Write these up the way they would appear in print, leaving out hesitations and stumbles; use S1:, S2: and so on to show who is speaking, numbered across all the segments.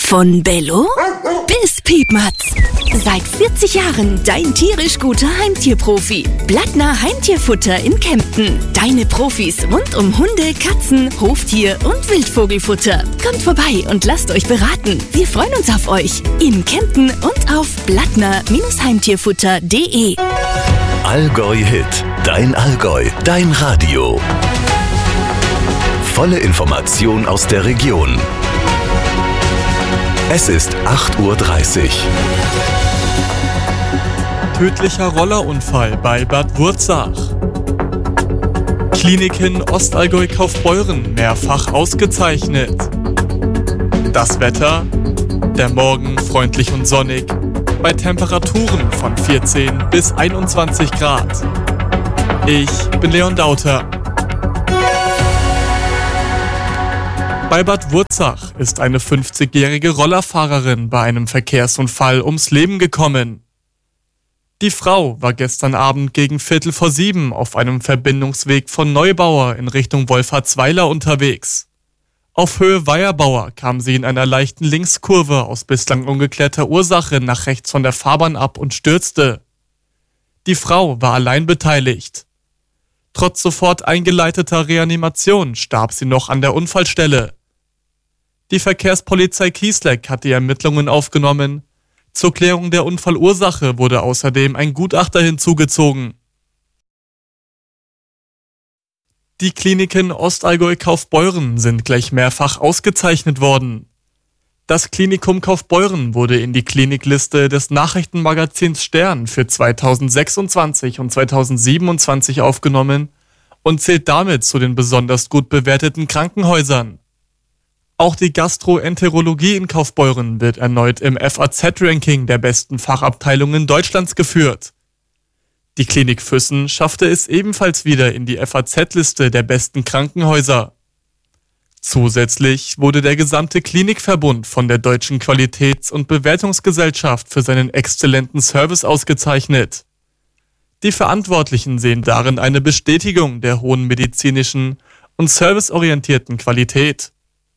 S1: Von Bello bis Piepmatz. Seit 40 Jahren dein tierisch guter Heimtierprofi. Blattner Heimtierfutter in Kempten. Deine Profis rund um Hunde, Katzen, Hoftier und Wildvogelfutter. Kommt vorbei und lasst euch beraten. Wir freuen uns auf euch in Kempten und auf blattner-heimtierfutter.de.
S2: Allgäu Hit. Dein Allgäu. Dein Radio. Volle Information aus der Region. Es ist 8:30 Uhr.
S3: Tödlicher Rollerunfall bei Bad Wurzach. Klinik in Ostallgäu Kaufbeuren mehrfach ausgezeichnet. Das Wetter, der Morgen freundlich und sonnig, bei Temperaturen von 14 bis 21 Grad. Ich bin Leon Dauter. Bei Bad Wurzach ist eine 50-jährige Rollerfahrerin bei einem Verkehrsunfall ums Leben gekommen. Die Frau war gestern Abend gegen 6:45 auf einem Verbindungsweg von Neubauer in Richtung Wolfertsweiler unterwegs. Auf Höhe Weierbauer kam sie in einer leichten Linkskurve aus bislang ungeklärter Ursache nach rechts von der Fahrbahn ab und stürzte. Die Frau war allein beteiligt. Trotz sofort eingeleiteter Reanimation starb sie noch an der Unfallstelle. Die Verkehrspolizei Kiesleck hat die Ermittlungen aufgenommen. Zur Klärung der Unfallursache wurde außerdem ein Gutachter hinzugezogen. Die Kliniken Ostallgäu Kaufbeuren sind gleich mehrfach ausgezeichnet worden. Das Klinikum Kaufbeuren wurde in die Klinikliste des Nachrichtenmagazins Stern für 2026 und 2027 aufgenommen und zählt damit zu den besonders gut bewerteten Krankenhäusern. Auch die Gastroenterologie in Kaufbeuren wird erneut im FAZ-Ranking der besten Fachabteilungen Deutschlands geführt. Die Klinik Füssen schaffte es ebenfalls wieder in die FAZ-Liste der besten Krankenhäuser. Zusätzlich wurde der gesamte Klinikverbund von der Deutschen Qualitäts- und Bewertungsgesellschaft für seinen exzellenten Service ausgezeichnet. Die Verantwortlichen sehen darin eine Bestätigung der hohen medizinischen und serviceorientierten Qualität.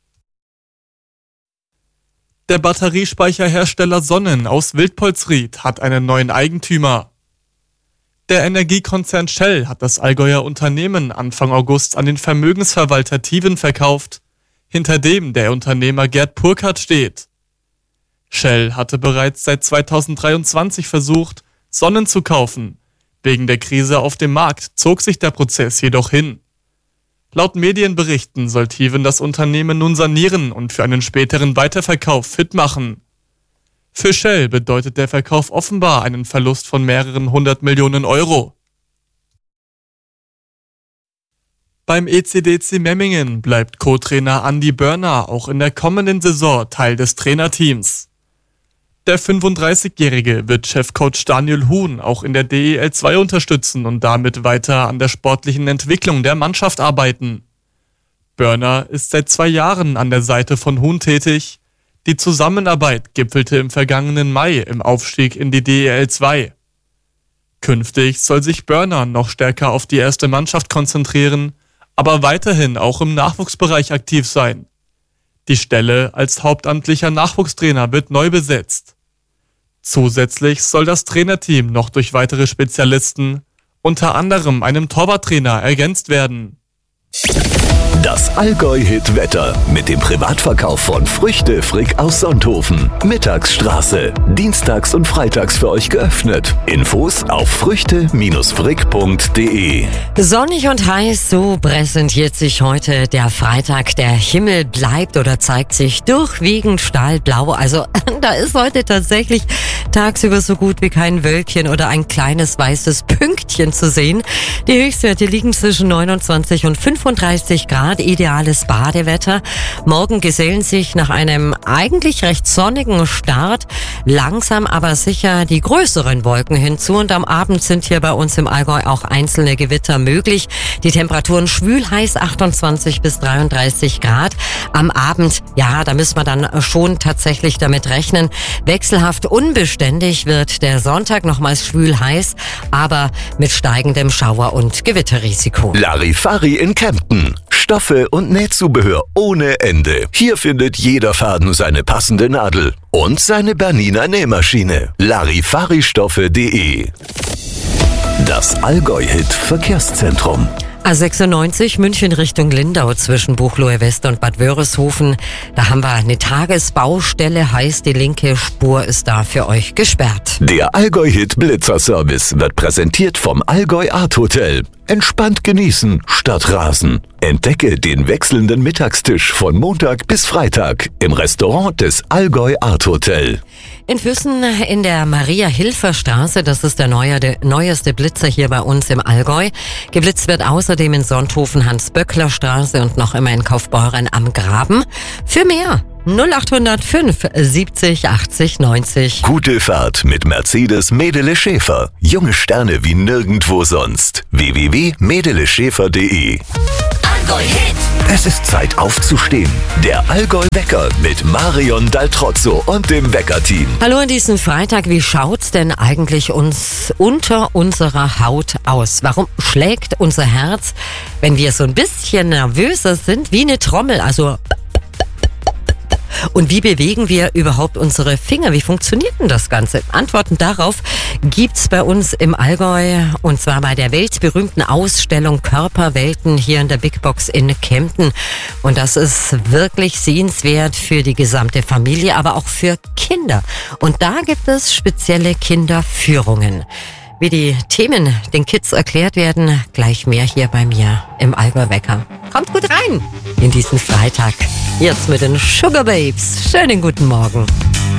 S3: Der Batteriespeicherhersteller Sonnen aus Wildpolsried hat einen neuen Eigentümer. Der Energiekonzern Shell hat das Allgäuer Unternehmen Anfang August an den Vermögensverwalter Tiven verkauft, hinter dem der Unternehmer Gerd Purkart steht. Shell hatte bereits seit 2023 versucht, Sonnen zu kaufen. Wegen der Krise auf dem Markt zog sich der Prozess jedoch hin. Laut Medienberichten soll Tiven das Unternehmen nun sanieren und für einen späteren Weiterverkauf fit machen. Für Shell bedeutet der Verkauf offenbar einen Verlust von mehreren 100 Millionen Euro. Beim ECDC Memmingen bleibt Co-Trainer Andi Börner auch in der kommenden Saison Teil des Trainerteams. Der 35-Jährige wird Chefcoach Daniel Huhn auch in der DEL 2 unterstützen und damit weiter an der sportlichen Entwicklung der Mannschaft arbeiten. Börner ist seit 2 Jahren an der Seite von Huhn tätig. Die Zusammenarbeit gipfelte im vergangenen Mai im Aufstieg in die DEL 2. Künftig soll sich Börner noch stärker auf die erste Mannschaft konzentrieren, aber weiterhin auch im Nachwuchsbereich aktiv sein. Die Stelle als hauptamtlicher Nachwuchstrainer wird neu besetzt. Zusätzlich soll das Trainerteam noch durch weitere Spezialisten, unter anderem einem Torwarttrainer, ergänzt werden.
S2: Das Allgäu-Hit-Wetter mit dem Privatverkauf von Früchte Frick aus Sonthofen. Mittagsstraße. Dienstags und freitags für euch geöffnet. Infos auf früchte-frick.de.
S4: Sonnig und heiß, so präsentiert sich heute der Freitag. Der Himmel bleibt oder zeigt sich durchwiegend stahlblau. Also da ist heute tatsächlich tagsüber so gut wie kein Wölkchen oder ein kleines weißes Pünktchen zu sehen. Die Höchstwerte liegen zwischen 29 und 35 Grad. Ideales Badewetter. Morgen gesellen sich nach einem eigentlich recht sonnigen Start langsam aber sicher die größeren Wolken hinzu und am Abend sind hier bei uns im Allgäu auch einzelne Gewitter möglich. Die Temperaturen schwül heiß 28 bis 33 Grad. Am Abend, ja, da müssen wir dann schon tatsächlich damit rechnen. Wechselhaft unbeständig wird der Sonntag nochmals schwül heiß, aber mit steigendem Schauer- und Gewitterrisiko.
S2: Larifari in Kempten. Stopp Stoffe und Nähzubehör ohne Ende. Hier findet jeder Faden seine passende Nadel und seine Bernina Nähmaschine. Larifaristoffe.de. Das Allgäu-Hit Verkehrszentrum.
S4: A96 München Richtung Lindau zwischen Buchloe West und Bad Wörishofen. Da haben wir eine Tagesbaustelle, heißt die linke Spur ist da für euch gesperrt.
S2: Der Allgäu-Hit Blitzerservice wird präsentiert vom Allgäu Art Hotel. Entspannt genießen statt rasen. Entdecke den wechselnden Mittagstisch von Montag bis Freitag im Restaurant des Allgäu Art Hotel.
S4: In Füssen in der Maria-Hilfer-Straße, das ist der neueste Blitzer hier bei uns im Allgäu. Geblitzt wird außerdem in Sonthofen Hans-Böckler-Straße und noch immer in Kaufbeuren am Graben. Für mehr 0805 70 80 90.
S2: Gute Fahrt mit Mercedes Medele Schäfer. Junge Sterne wie nirgendwo sonst. www.medeleschäfer.de.
S1: Allgäu-Hit.
S2: Es ist Zeit aufzustehen. Der Allgäu-Wecker mit Marion Daltrozzo und dem Wecker-Team.
S4: Hallo an diesem Freitag. Wie schaut's denn eigentlich uns unter unserer Haut aus? Warum schlägt unser Herz, wenn wir so ein bisschen nervöser sind, wie eine Trommel? Also und wie bewegen wir überhaupt unsere Finger? Wie funktioniert denn das Ganze? Antworten darauf gibt's bei uns im Allgäu und zwar bei der weltberühmten Ausstellung Körperwelten hier in der Big Box in Kempten. Und das ist wirklich sehenswert für die gesamte Familie, aber auch für Kinder. Und da gibt es spezielle Kinderführungen. Wie die Themen den Kids erklärt werden, gleich mehr hier bei mir im Allgäu-Wecker. Kommt gut rein in diesen Freitag. Jetzt mit den Sugar Babes. Schönen guten Morgen.